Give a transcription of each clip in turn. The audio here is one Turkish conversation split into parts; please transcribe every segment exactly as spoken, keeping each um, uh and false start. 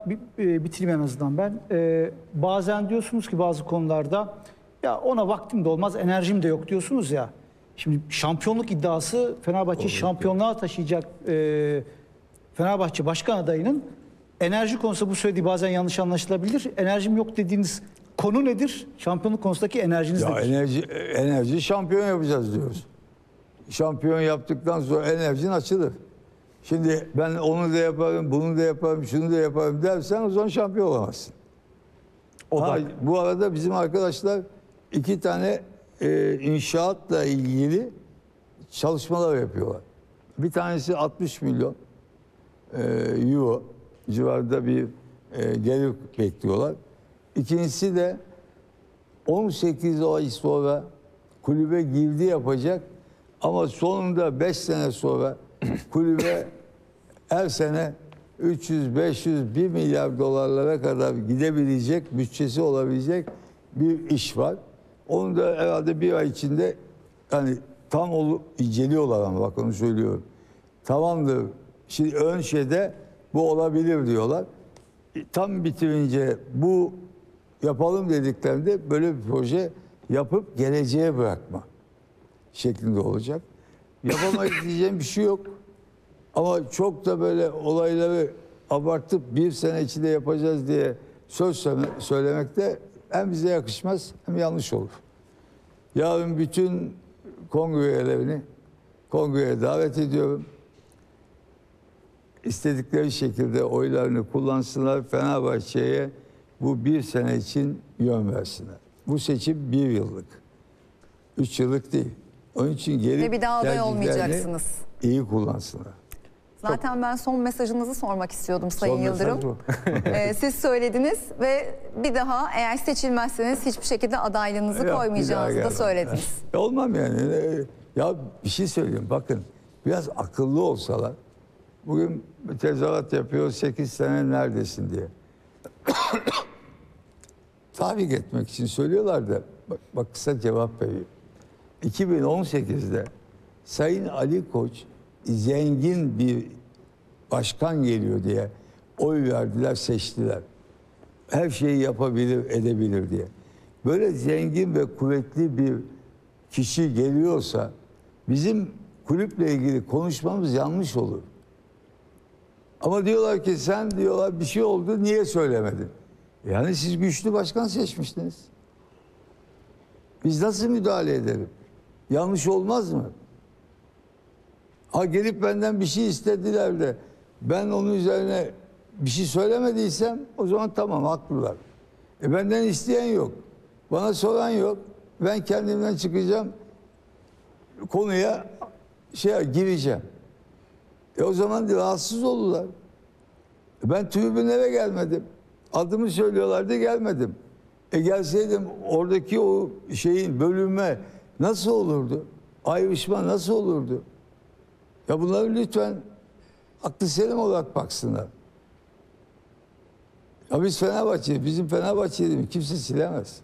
Bir, e, bitireyim en azından ben. E, bazen diyorsunuz ki bazı konularda ya ona vaktim de olmaz, enerjim de yok diyorsunuz ya. Şimdi şampiyonluk iddiası Fenerbahçe şampiyonluğa taşıyacak e, Fenerbahçe başkan adayının enerji konusu bu söylediği bazen yanlış anlaşılabilir. Enerjim yok dediğiniz konu nedir? Şampiyonluk konusundaki enerjiniz Ya nedir? enerji, enerji şampiyon yapacağız diyoruz. Şampiyon yaptıktan sonra enerjin açılır. Şimdi ben onu da yaparım, bunu da yaparım, şunu da yaparım dersen o zaman şampiyon olamazsın. O ha, bu arada bizim arkadaşlar iki tane e, inşaatla ilgili çalışmalar yapıyorlar. Bir tanesi altmış milyon e, euro civarında bir e, gelir bekliyorlar. İkincisi de on sekiz ay sonra kulübe girdi yapacak ama sonunda beş sene sonra kulübe her sene üç yüz, beş yüz, bir milyar dolarlara kadar gidebilecek, bütçesi olabilecek bir iş var. Onu da herhalde bir ay içinde hani tam olu, inceliyorlar ama bak onu söylüyorum. Tamamdır. Şimdi ön şeyde bu olabilir diyorlar. Tam bitirince bu yapalım dediklerinde böyle bir proje yapıp geleceğe bırakma şeklinde olacak. Yapamayız diyeceğim bir şey yok. Ama çok da böyle olayları abartıp bir sene içinde yapacağız diye söz söylemek de hem bize yakışmaz hem yanlış olur. Yarın bütün kongre üyelerini kongreye davet ediyorum. İstedikleri şekilde oylarını kullansınlar. Fenerbahçe'ye bu bir sene için yön versinler. Bu seçim bir yıllık. Üç yıllık değil. Onun için gelip ve bir daha aday olmayacaksınız. İyi kullansınlar. Zaten Çok... ben son mesajınızı sormak istiyordum Sayın son Yıldırım. ee, siz söylediniz ve bir daha eğer seçilmezseniz hiçbir şekilde adaylığınızı Yok, koymayacağınızı da söylediniz. Ya, olmam yani. Ya bir şey söyleyeyim bakın. Biraz akıllı olsalar bugün tezahürat yapıyor sekiz sene neredesin diye. Tahrik etmek için söylüyorlar da bak, bak kısa cevap vereyim. iki bin on sekizde Sayın Ali Koç zengin bir başkan geliyor diye oy verdiler, seçtiler. Her şeyi yapabilir, edebilir diye. Böyle zengin ve kuvvetli bir kişi geliyorsa bizim kulüple ilgili konuşmamız yanlış olur. Ama diyorlar ki sen diyorlar bir şey oldu niye söylemedin? Yani siz güçlü başkan seçmiştiniz. Biz nasıl müdahale edelim? Yanlış olmaz mı? Ha gelip benden bir şey istediler de ben onun üzerine bir şey söylemediysem o zaman tamam haklılar. E benden isteyen yok. Bana soran yok. Ben kendimden çıkacağım. Konuya şey gireceğim. E o zaman rahatsız oldular. E ben tribünlere gelmedim. Adımı söylüyorlardı gelmedim. E gelseydim oradaki o şeyin bölünme nasıl olurdu? Ayrışma nasıl olurdu? Ya bunları lütfen aklı selim olarak baksınlar. Ya biz Fenerbahçe, bizim Fenerbahçe'yi kimse silemez.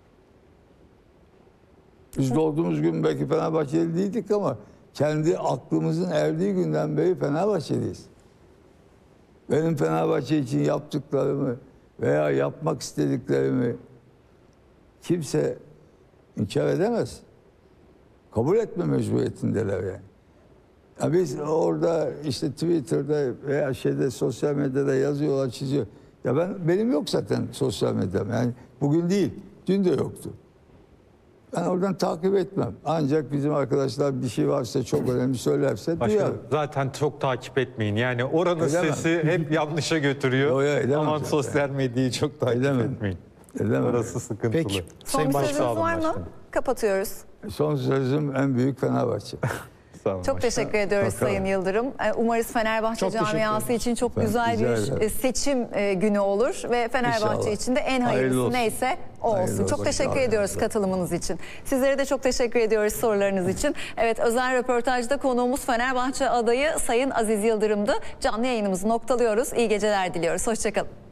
Biz doğduğumuz gün belki Fenerbahçeli değildik ama kendi aklımızın erdiği günden beri Fenerbahçeliyiz. Benim Fenerbahçe için yaptıklarımı veya yapmak istediklerimi kimse inkar edemez. Kabul etme mecburiyetindeler yani. Ya biz orada işte Twitter'da veya şeyde sosyal medyada yazıyorlar, çiziyor. Ya ben benim yok zaten sosyal medyam. Yani bugün değil, dün de yoktu. Ben oradan takip etmem. Ancak bizim arkadaşlar bir şey varsa çok önemli söylerse duyar. Zaten çok takip etmeyin. Yani oranın edemem. Sesi hep yanlışa götürüyor. Yo, yo, Aman sosyal medyayı çok takip edemem. etmeyin. Edemem. Orası sıkıntılı. Peki. Son bir sözünüz var mı? Başkanım. Kapatıyoruz. Son sözüm en büyük Fenerbahçe. Çok başkanım. Teşekkür ediyoruz Bakalım. Sayın Yıldırım. Umarız Fenerbahçe çok camiası için çok ben güzel bir seçim günü olur ve Fenerbahçe İnşallah. için de en hayırlısı neyse o olsun. Hayırlı çok olsun. teşekkür Hayırlı ediyoruz olsun. katılımınız için. Sizlere de çok teşekkür ediyoruz sorularınız için. Evet, özel röportajda konuğumuz Fenerbahçe adayı Sayın Aziz Yıldırım'dı. Canlı yayınımızı noktalıyoruz. İyi geceler diliyoruz. Hoşçakalın.